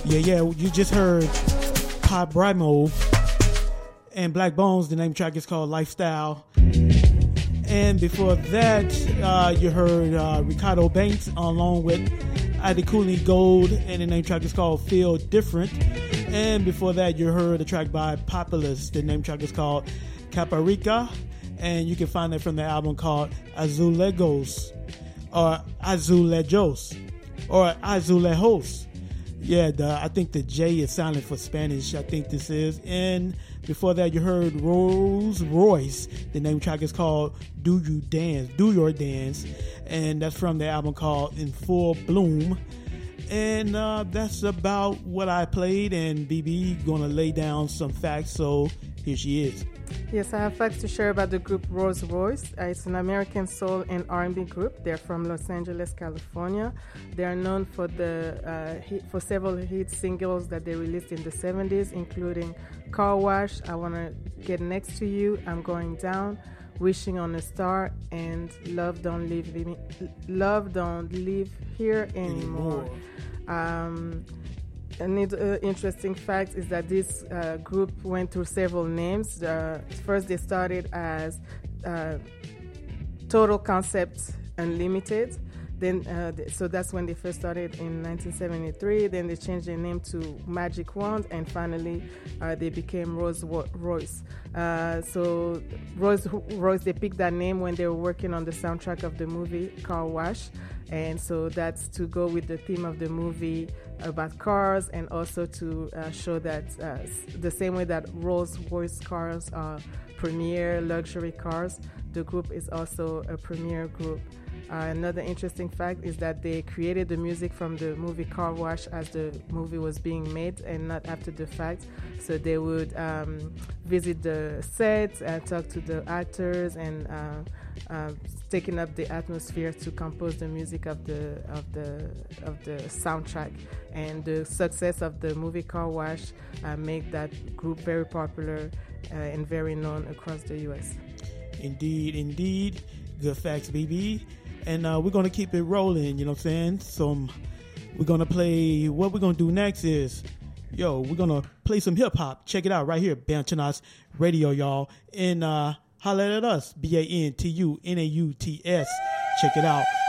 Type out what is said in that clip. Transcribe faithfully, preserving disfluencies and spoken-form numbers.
Yeah, yeah, you just heard Pop Brimo and Black Bones. The name track is called Lifestyle. And before that, uh, you heard uh, Ricardo Banks along with Adekunle Gold, and the name track is called Feel Different. And before that, you heard a track by Populous. The name track is called Caparica, and you can find that from the album called Azulejos, or Azulejos, or Azulejos. Yeah, the, I think the J is silent for Spanish. I think this is. And before that, you heard Rolls Royce. The name track is called Do You Dance, Do Your Dance. And that's from the album called In Full Bloom. And uh, that's about what I played. And B B going to lay down some facts. So here she is. Yes, I have facts to share about the group Rolls Royce. Uh, it's an American soul and R and B group. They're from Los Angeles, California. They are known for the uh, hit, for several hit singles that they released in the seventies, including Car Wash, I Wanna Get Next to You, I'm Going Down, Wishing on a Star, and Love Don't Leave Me, Love Don't Live Here Anymore. Um, An uh, interesting fact is that this uh, group went through several names. Uh, first, they started as uh, Total Concept Unlimited. Then, uh, th- so that's when they first started in nineteen seventy-three. Then they changed their name to Magic Wand, and finally uh, they became Rolls Royce. Uh, so Rolls Royce, they picked that name when they were working on the soundtrack of the movie Car Wash, and so that's to go with the theme of the movie about cars, and also to uh, show that uh, the same way that Rolls Royce cars are premier luxury cars, the group is also a premier group. Uh, another interesting fact is that they created the music from the movie Car Wash as the movie was being made and not after the fact. So they would um, visit the sets and talk to the actors and uh, uh, taking up the atmosphere to compose the music of the of the of the soundtrack. And the success of the movie Car Wash uh, made that group very popular uh, and very known across the U S. Indeed, indeed. Good facts, B B. And uh, we're going to keep it rolling, you know what I'm saying? So um, we're going to play, what we're going to do next is, yo, we're going to play some hip-hop. Check it out right here, Bantunas Radio, y'all. And uh, holler at us, B A N T U N A U T S. Check it out.